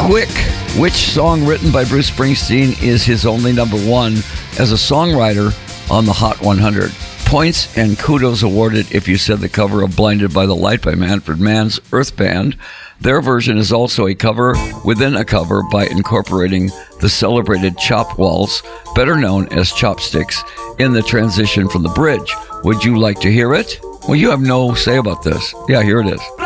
quick. Which song written by Bruce Springsteen is his only number one as a songwriter on the Hot 100? Points and kudos awarded if you said the cover of Blinded by the Light by Manfred Mann's Earth Band. Their version is also a cover within a cover by incorporating the celebrated chop waltz, better known as chopsticks, in the transition from the bridge. Would you like to hear it? Well, you have no say about this. Yeah, here it is.